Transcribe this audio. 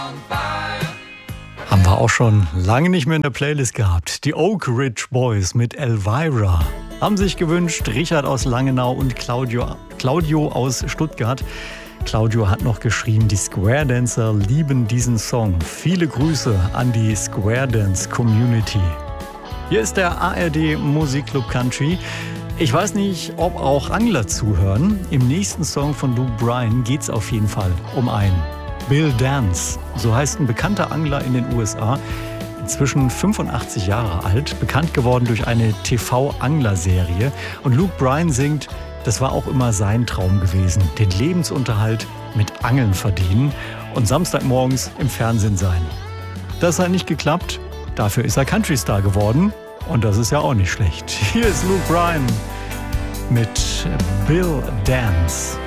Haben wir auch schon lange nicht mehr in der Playlist gehabt. Die Oak Ridge Boys mit Elvira haben sich gewünscht, Richard aus Langenau und Claudio aus Stuttgart. Claudio hat noch geschrieben, die Square Dancer lieben diesen Song. Viele Grüße an die Square Dance Community. Hier ist der ARD Musikclub Country. Ich weiß nicht, ob auch Angler zuhören. Im nächsten Song von Luke Bryan geht es auf jeden Fall um einen Bill Dance. So heißt ein bekannter Angler in den USA. Inzwischen 85 Jahre alt, bekannt geworden durch eine TV-Angler-Serie. Und Luke Bryan singt, das war auch immer sein Traum gewesen, den Lebensunterhalt mit Angeln verdienen und Samstagmorgens im Fernsehen sein. Das hat nicht geklappt, dafür ist er Country-Star geworden und das ist ja auch nicht schlecht. Hier ist Luke Bryan mit Bill Dance.